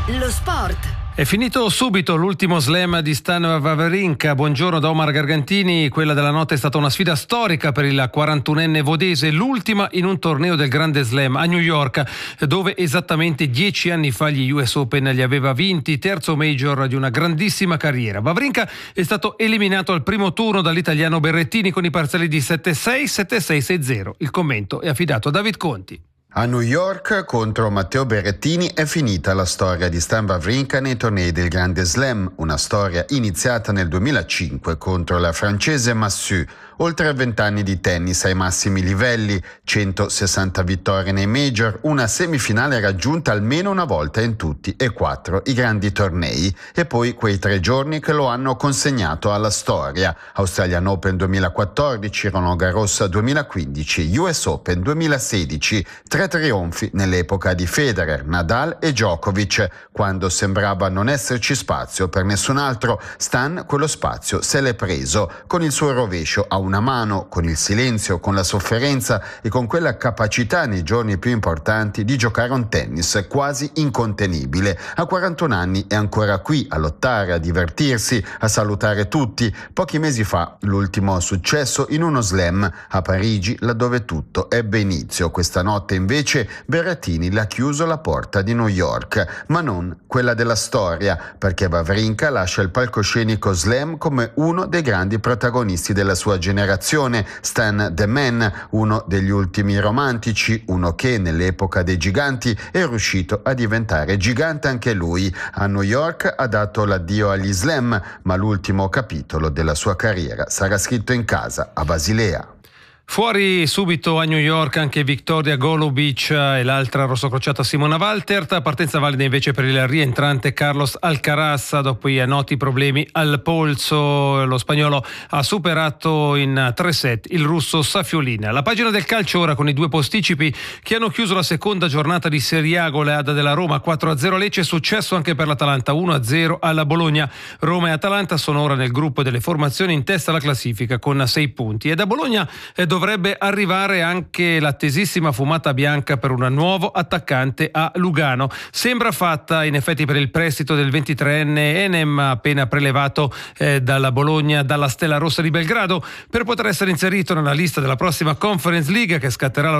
Lo sport. È finito subito l'ultimo slam di Stan Wawrinka. Buongiorno da Omar Gargantini. Quella della notte è stata una sfida storica per il 41enne vodese, l'ultima in un torneo del Grande Slam a New York, dove esattamente 10 anni fa gli US Open li aveva vinti, terzo major di una grandissima carriera. Wawrinka è stato eliminato al primo turno dall'italiano Berrettini con i parziali di 7-6, 7-6, 6-0. Il commento è affidato a David Conti. A New York contro Matteo Berrettini è finita la storia di Stan Wawrinka nei tornei del Grande Slam, una storia iniziata nel 2005 contro la francese Massu. Oltre 20 anni di tennis ai massimi livelli, 160 vittorie nei major, una semifinale raggiunta almeno una volta in tutti e 4 i grandi tornei, e poi quei 3 giorni che lo hanno consegnato alla storia: Australian Open 2014, Roland Garros 2015, US Open 2016, 3 trionfi nell'epoca di Federer, Nadal e Djokovic. Quando sembrava non esserci spazio per nessun altro, Stan quello spazio se l'è preso, con il suo rovescio a una mano, con il silenzio, con la sofferenza e con quella capacità nei giorni più importanti di giocare un tennis quasi incontenibile. A 41 anni è ancora qui a lottare, a divertirsi, a salutare tutti. Pochi mesi fa l'ultimo successo in uno slam a Parigi, laddove tutto ebbe inizio. Questa notte invece Berrettini l'ha chiuso la porta di New York, ma non quella della storia, perché Wawrinka lascia il palcoscenico slam come uno dei grandi protagonisti della sua generazione. Stan the Man, uno degli ultimi romantici, uno che nell'epoca dei giganti è riuscito a diventare gigante anche lui. A New York ha dato l'addio agli slam, ma l'ultimo capitolo della sua carriera sarà scritto in casa a Basilea. Fuori subito a New York anche Victoria Golubic e l'altra rossocrociata Simona Waltert. Partenza valida invece per il rientrante Carlos Alcaraz dopo i noti problemi al polso. Lo spagnolo ha superato in 3 set il russo Safiolina. La pagina del calcio ora con i 2 posticipi che hanno chiuso la seconda giornata di Serie A. Goleada della Roma 4-0 Lecce, successo anche per l'Atalanta 1-0 alla Bologna. Roma e Atalanta sono ora nel gruppo delle formazioni in testa alla classifica con 6 punti, e da Bologna dovrebbe arrivare anche l'attesissima fumata bianca per un nuovo attaccante a Lugano. Sembra fatta in effetti per il prestito del 23enne Enem, appena prelevato dalla Bologna dalla Stella Rossa di Belgrado, per poter essere inserito nella lista della prossima Conference League che scatterà